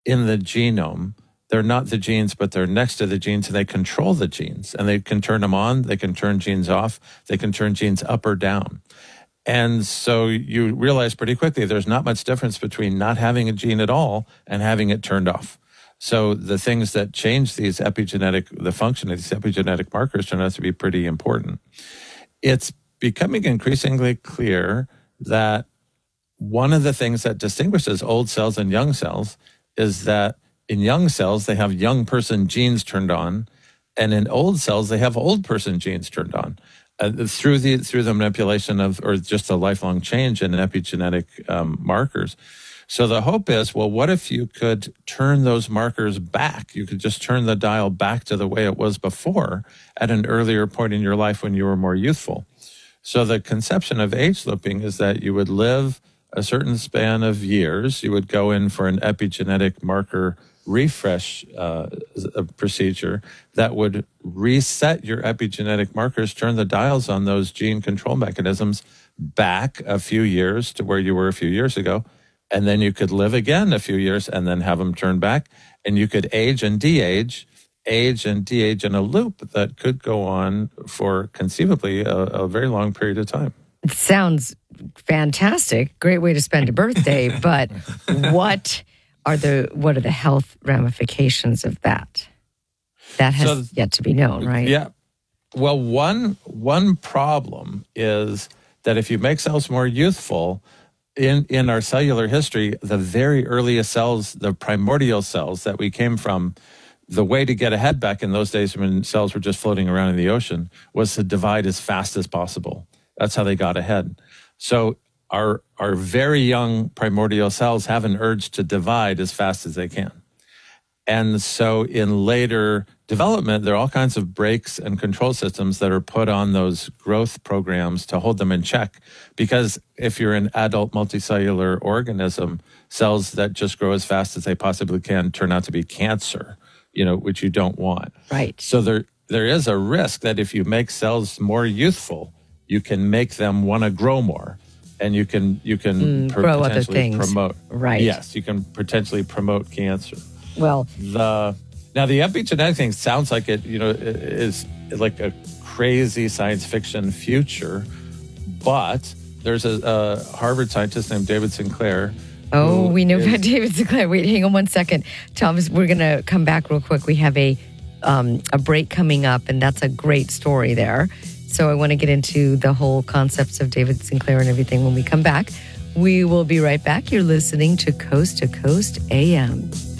in the genome. They're not the genes, but they're next to the genes, and they control the genes. And they can turn them on, they can turn genes off, they can turn genes up or down. And so you realize pretty quickly there's not much difference between not having a gene at all and having it turned off. So the things that change the function of these epigenetic markers turn out to be pretty important. It's becoming increasingly clear that one of the things that distinguishes old cells and young cells is that in young cells, they have young person genes turned on, and in old cells, they have old person genes turned on through the manipulation of, or just a lifelong change in epigenetic markers. So the hope is, well, what if you could turn those markers back? You could just turn the dial back to the way it was before at an earlier point in your life when you were more youthful. So the conception of age looping is that you would live a certain span of years. You would go in for an epigenetic marker refresh procedure that would reset your epigenetic markers, turn the dials on those gene control mechanisms back a few years to where you were a few years ago. And then you could live again a few years and then have them turn back. And you could age and de-age in a loop that could go on for conceivably a very long period of time. It sounds fantastic. Great way to spend a birthday. But what are the health ramifications of that? That has yet to be known, right? Yeah. Well, one problem is that if you make cells more youthful, in our cellular history, the very earliest cells, the primordial cells that we came from, the way to get ahead back in those days when cells were just floating around in the ocean was to divide as fast as possible. That's how they got ahead. So our very young primordial cells have an urge to divide as fast as they can. And so in later development, there are all kinds of brakes and control systems that are put on those growth programs to hold them in check. Because if you're an adult multicellular organism, cells that just grow as fast as they possibly can turn out to be cancer, which you don't want. Right. So there is a risk that if you make cells more youthful, you can make them want to grow more. And you can grow other things. Promote. Right. Yes, you can potentially promote cancer. Well, the epigenetic thing sounds like it is like a crazy science fiction future, but there's a Harvard scientist named David Sinclair. Oh, we know about David Sinclair. Wait, hang on one second. Thomas, we're going to come back real quick. We have a break coming up, and that's a great story there. So I want to get into the whole concepts of David Sinclair and everything when we come back. We will be right back. You're listening to Coast AM.